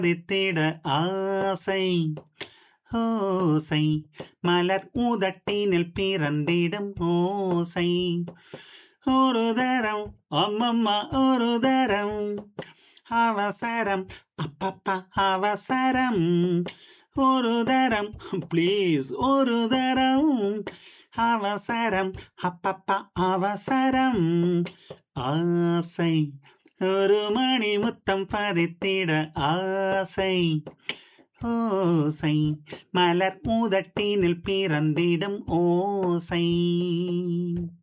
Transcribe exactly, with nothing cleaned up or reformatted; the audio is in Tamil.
தித்திட ஆசை ஓசை மலர் உதட்டினில் பிறந்திடும் ஓசை ஒரு தரம் அம்மம்மா ஒரு தரம் அவசரம் அப்பப்பா அவசரம் ஒரு தரம் ப்ளீஸ் ஒரு தரம் அவசரம் அப்பப்பா அவசரம் ஆசை ஒரு மணி முத்தம் பதித்திட ஆசை ஓசை மலர் உதட்டினில் பிறந்திடும் ஓசை